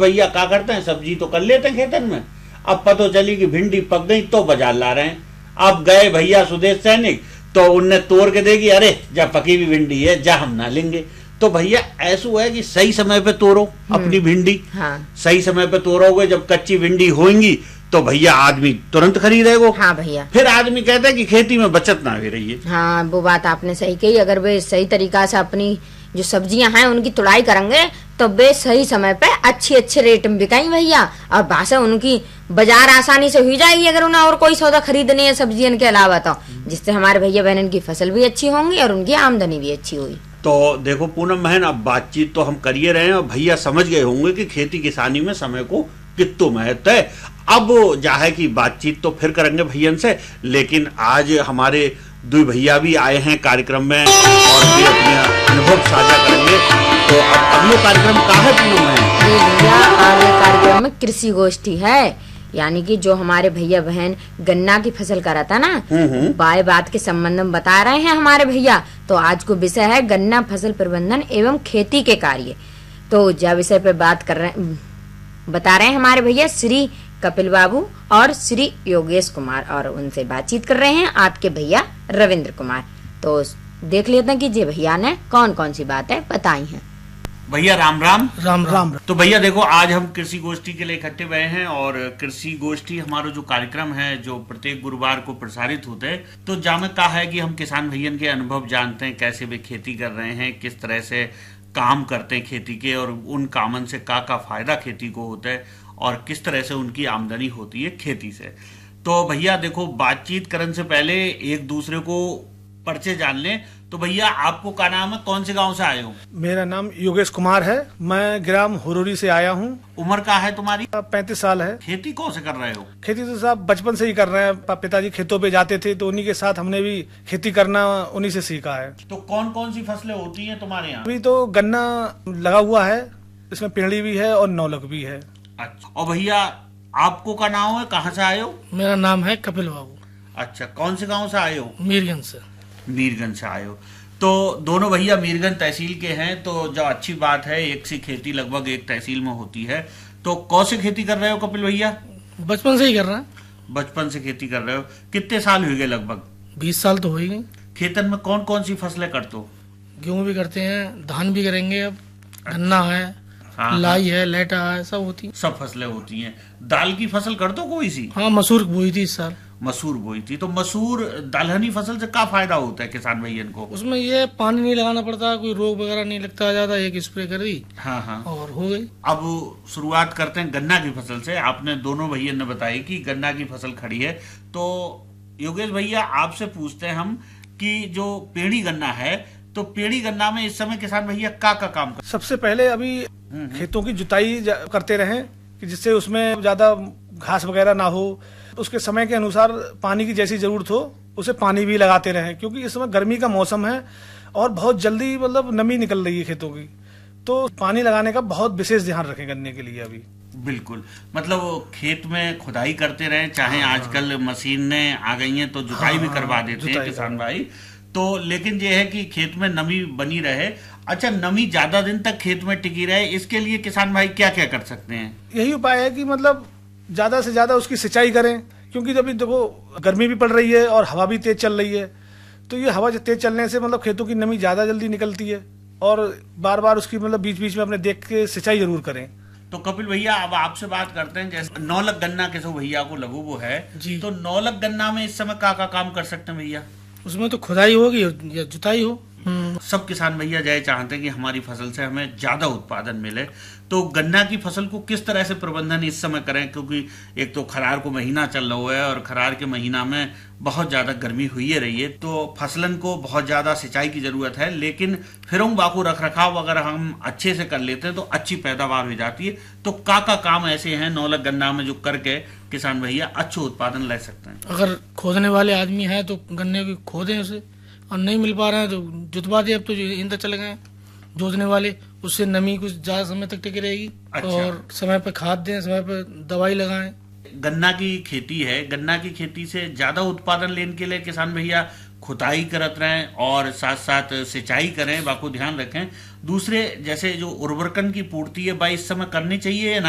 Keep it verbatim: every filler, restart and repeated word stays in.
भैया क्या करते हैं, सब्जी तो कर लेते हैं खेतन में। अब पता चली कि भिंडी पक गई तो बाजार ला रहे हैं। अब गए भैया सुदेश सैनिक तो उनने तोड़ के देगी, अरे जब पकी हुई भिंडी है जा हम ना लेंगे। तो भैया ऐसा है कि सही समय पे तोड़ो अपनी भिंडी। हाँ। सही समय पे तोड़ोगे, जब कच्ची भिंडी होंगी तो भैया आदमी तुरंत खरीदेगा। हाँ भैया। फिर आदमी कहता है कि खेती में बचत ना हो रही है। हाँ वो बात आपने सही कही। अगर वे सही तरीका से अपनी जो सब्जियां हैं उनकी तुड़ाई करेंगे तो वे सही समय पे अच्छे अच्छे रेट में बिकाई भैया, और भाषा उनकी बाजार आसानी से हो जाएगी अगर उन्हें और कोई सौदा खरीदनी है सब्जियों के अलावा, तो जिससे हमारे भैया बहन की फसल भी अच्छी होंगी और उनकी आमदनी भी अच्छी होगी। तो देखो पूनम बहन, अब बातचीत तो हम करिए रहे हैं और भैया समझ गए होंगे कि खेती किसानी में समय को कितना महत्व है। अब जाहे की बातचीत तो फिर करेंगे भैया से, लेकिन आज हमारे दो भैया भी आए हैं कार्यक्रम में और भी अपने अनुभव साझा करेंगे। तो अब अगले कार्यक्रम का है पूनम बहन? जी भैया, अगले कार्यक्रम में कृषि गोष्ठी है, यानी कि जो हमारे भैया बहन गन्ना की फसल करा था ना, बाय बात के संबंध में बता रहे हैं हमारे भैया। तो आज को विषय है गन्ना फसल प्रबंधन एवं खेती के कार्य। तो जो विषय पे बात कर रहे बता रहे हैं हमारे भैया श्री कपिल बाबू और श्री योगेश कुमार, और उनसे बातचीत कर रहे हैं आपके भैया रविंद्र कुमार। तो देख लेते हैं कि जी भैया ने कौन कौन सी बातें बताई हैं। भैया राम राम। राम राम। तो भैया देखो, आज हम कृषि गोष्ठी के लिए इकट्ठे हुए हैं और कृषि गोष्ठी हमारा जो कार्यक्रम है जो प्रत्येक गुरुवार को प्रसारित होते हैं, तो जामे का है कि हम किसान भैया के अनुभव जानते हैं, कैसे वे खेती कर रहे हैं, किस तरह से काम करते हैं खेती के, और उन कामन से का का फायदा खेती को होता है और किस तरह से उनकी आमदनी होती है खेती से। तो भैया देखो, बातचीत करने से पहले एक दूसरे को परिचय जान लें। तो भैया आपको क्या नाम है, कौन से गांव से आए हो? मेरा नाम योगेश कुमार है, मैं ग्राम हुरूरी से आया हूँ। उम्र क्या है तुम्हारी? पैंतीस साल है। खेती कौन से कर रहे हो? खेती तो साहब बचपन से ही कर रहे हैं, पिताजी खेतों पे जाते थे तो उन्हीं के साथ हमने भी खेती करना उन्हीं से सीखा है। तो कौन कौन सी फसलें होती है तुम्हारे यहाँ? अभी तो गन्ना लगा हुआ है, इसमें पेड़ी भी है और नौलख भी है। अच्छा, और भैया आपको क्या नाम है, कहाँ से आए हो? मेरा नाम है कपिल बाबू। अच्छा, कौन से गांव से आए हो? मीरगंज से। मीरगंज से आए हो। तो दोनों भैया मीरगंज तहसील के हैं, तो जो अच्छी बात है, एक सी खेती लगभग एक तहसील में होती है। तो कौन से खेती कर रहे हो कपिल भैया? बचपन से ही कर रहे हैं। बचपन से खेती कर रहे हो, कितने साल हो गए? लगभग बीस साल तो हो ही गए। खेतन में कौन कौन सी फसलें करते हो? गेहूं भी करते हैं, धान भी करेंगे, अब गन्ना है, हाँ, लाई है, लेटा है, सब होती है। सब फसलें होती हैं। दाल की फसल कर दो कोई सी? हाँ, मसूर बोई थी इस साल। मसूर बोई थी। तो मसूर दलहनी फसल से क्या फायदा होता है किसान भैया को? उसमें ये पानी नहीं लगाना पड़ता, कोई रोग वगैरह नहीं लगता ज्यादा, एक स्प्रे कर दी, हाँ हाँ, और हो गई। अब शुरुआत करते हैं गन्ना की फसल से। आपने दोनों भैया ने बताई कि गन्ना की फसल खड़ी है, तो योगेश भैया आपसे पूछते हैं हम कि जो पेड़ी गन्ना है, तो पेड़ी गन्ना में इस समय किसान भैया क्या का काम कर? सबसे पहले अभी खेतों की जुताई करते रहे कि जिससे उसमें ज्यादा घास वगैरह ना हो, उसके समय के अनुसार पानी की जैसी जरूरत हो उसे पानी भी लगाते रहे, क्योंकि इस समय गर्मी का मौसम है और बहुत जल्दी मतलब नमी निकल रही है खेतों की, तो पानी लगाने का बहुत विशेष ध्यान रखें गन्ने के लिए अभी। बिल्कुल, मतलब खेत में खुदाई करते रहे, चाहे हाँ, आजकल मशीनें आ गई हैं तो जुताई हाँ, भी करवा देते हैं किसान भाई। तो लेकिन ये है कि खेत में नमी बनी रहे। अच्छा, नमी ज्यादा दिन तक खेत में टिकी रहे, इसके लिए किसान भाई क्या क्या कर सकते हैं? यही उपाय है कि मतलब ज्यादा से ज्यादा उसकी सिंचाई करें, क्योंकि जब देखो गर्मी भी पड़ रही है और हवा भी तेज चल रही है, तो ये हवा तेज चलने से मतलब खेतों की नमी ज्यादा जल्दी निकलती है, और बार बार उसकी मतलब बीच बीच में अपने देख के सिंचाई जरूर करें। तो कपिल भैया अब आपसे बात करते हैं, जैसे नौलख गन्ना के सो भैया को लगू वो है जी, तो नौलख गन्ना में इस समय क्या क्या काम कर सकते हैं भैया? उसमें तो खुदाई होगी या जुताई हो। सब किसान भैया जय चाहते हैं कि हमारी फसल से हमें ज्यादा उत्पादन मिले, तो गन्ना की फसल को किस तरह से प्रबंधन इस समय करें? क्योंकि एक तो खरार को महीना चल रहा है और खरार के महीना में बहुत ज्यादा गर्मी हुई रही है, तो फसलन को बहुत ज्यादा सिंचाई की जरूरत है, लेकिन फिर हम बाकू रख रखाव अगर हम अच्छे से कर लेते हैं तो अच्छी पैदावार हो जाती है। तो का का काम ऐसे हैं नौलख गन्ना में जो करके किसान भैया अच्छा उत्पादन ले सकते हैं? अगर खोदने वाले आदमी है तो गन्ने की खोदें उसे, और नहीं मिल पा रहे हैं तो जुतवा दे। अब तो इंद्र चले गए जोतने वाले, उससे नमी कुछ ज्यादा समय तक टिकी रहेगी। अच्छा। और समय पे खाद दें, समय पे दवाई लगाएं। गन्ना की खेती है, गन्ना की खेती से ज्यादा उत्पादन लेने के लिए किसान भैया खुदाई करत रहें और साथ साथ सिंचाई करें, बाको ध्यान रखें। दूसरे जैसे जो उर्वरकन की पूर्ति है भाई इस समय करनी चाहिए या